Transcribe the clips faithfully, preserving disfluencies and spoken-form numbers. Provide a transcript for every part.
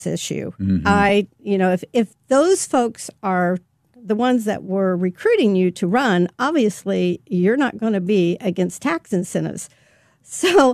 issue. Mm-hmm. I, you know, if, if those folks are the ones that were recruiting you to run, obviously you're not going to be against tax incentives. So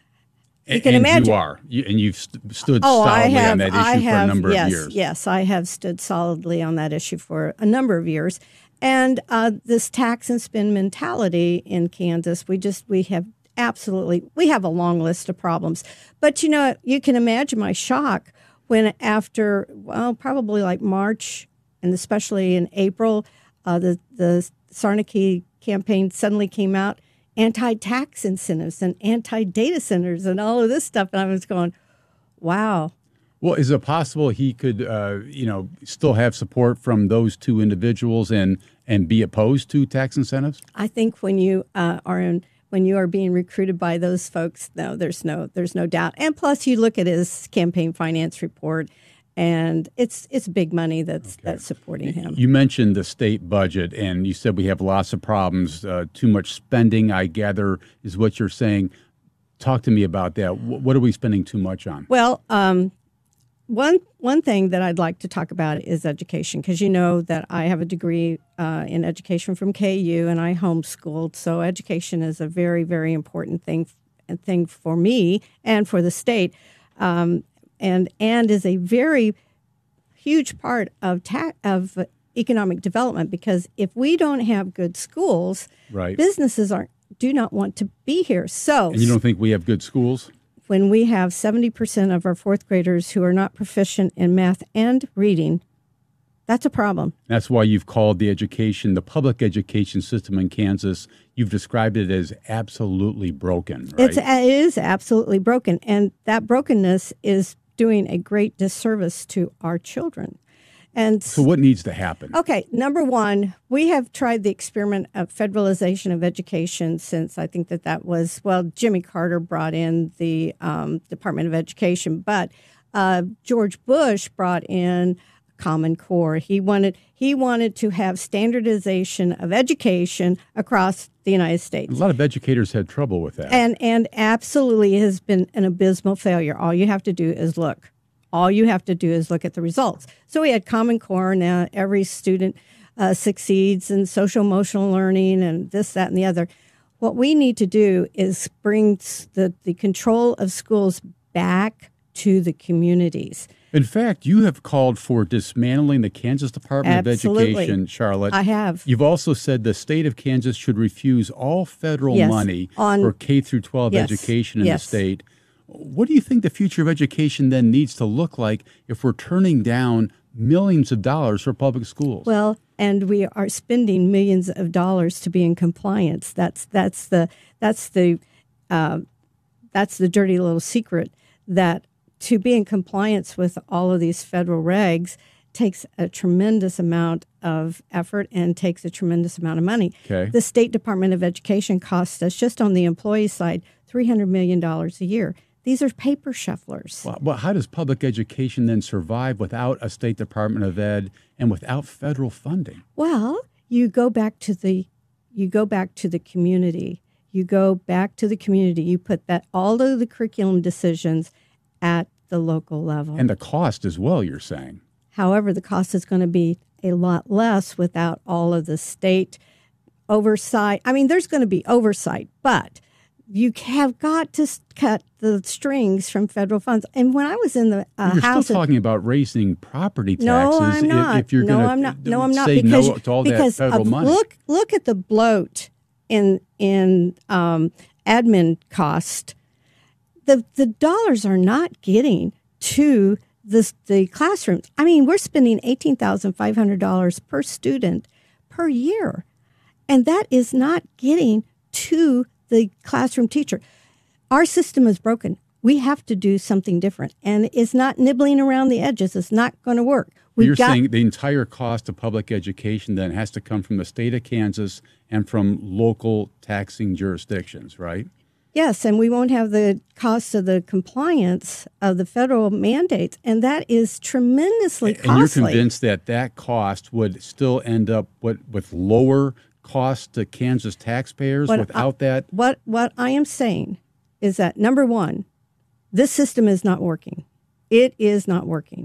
you can and imagine. you are, you, and you've st- stood oh, solidly I have, on that issue I have, for a number yes, of years. Yes, I have stood solidly on that issue for a number of years. And uh, this tax and spend mentality in Kansas, we just, we have absolutely, we have a long list of problems. But, you know, you can imagine my shock when after, well, probably like March, and especially in April, uh, the, the Sarnecki campaign suddenly came out, anti-tax incentives and anti-data centers and all of this stuff. And I was going, wow. Well, is it possible he could, uh, you know, still have support from those two individuals and and be opposed to tax incentives? I think when you uh, are in, when you are being recruited by those folks, no, there's no there's no doubt. And plus, you look at his campaign finance report, and it's it's big money that's okay. that's supporting him. You mentioned the state budget, and you said we have lots of problems. Uh, too much spending, I gather, is what you're saying. Talk to me about that. What are we spending too much on? Well, um, one one thing that I'd like to talk about is education, because you know that I have a degree uh, in education from K U, and I homeschooled. So education is a very, very important thing thing for me and for the state. Um, and and is a very huge part of ta- of economic development, because if we don't have good schools, right. businesses aren't do not want to be here. So, and you don't think we have good schools? When we have seventy percent of our fourth graders who are not proficient in math and reading, that's a problem. That's why you've called the education, the public education system in Kansas, you've described it as absolutely broken, right? It's, it is absolutely broken. And that brokenness is doing a great disservice to our children. And so what needs to happen? Okay, number one, we have tried the experiment of federalization of education since I think that that was, well, Jimmy Carter brought in the um, Department of Education, but uh, George Bush brought in Common Core. He wanted he wanted to have standardization of education across the United States. A lot of educators had trouble with that. And and absolutely has been an abysmal failure. All you have to do is look. All you have to do is look at the results. So we had Common Core. Now every student uh, succeeds in social emotional learning and this, that, and the other. What we need to do is bring the, the control of schools back to the communities. In fact, you have called for dismantling the Kansas Department Absolutely. of Education, Charlotte. I have. You've also said the state of Kansas should refuse all federal yes. money On, for K through twelve yes. education in yes. the state. What do you think the future of education then needs to look like if we're turning down millions of dollars for public schools? Well, and we are spending millions of dollars to be in compliance. That's that's the that's the uh, that's the dirty little secret, that to be in compliance with all of these federal regs takes a tremendous amount of effort and takes a tremendous amount of money. Okay. The State Department of Education costs us, just on the employee side, three hundred million dollars a year. These are paper shufflers. Well, well, how does public education then survive without a State Department of Ed and without federal funding? Well, you go back to the you go back to the community. You go back to the community. You put that all of the curriculum decisions at the local level. And the cost as well, you're saying. However, the cost is going to be a lot less without all of the state oversight. I mean, there's going to be oversight, but you have got to cut the strings from federal funds. And when I was in the uh, you're House, still talking about raising property taxes. No, I'm not. If, if you're no, going I'm not. to No, I'm not. say Because, no to all because that federal of, money. Look, look at the bloat in in um, admin cost. The the dollars are not getting to the the classrooms. I mean, we're spending eighteen thousand five hundred dollars per student per year, and that is not getting to the classroom teacher. Our system is broken. We have to do something different, and it's not nibbling around the edges. It's not going to work. We've You're got, saying the entire cost of public education then has to come from the state of Kansas and from local taxing jurisdictions, right? Yes, and we won't have the cost of the compliance of the federal mandates, and that is tremendously costly. And you're convinced that that cost would still end up with, with lower cost to Kansas taxpayers what without I, that? What what I am saying is that, number one, this system is not working. It is not working.